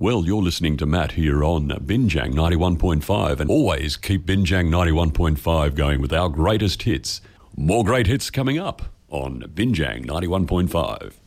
Well, you're listening to Matt here on Binjang 91.5, and always keep Binjang 91.5 going with our greatest hits. More great hits coming up on Binjang 91.5.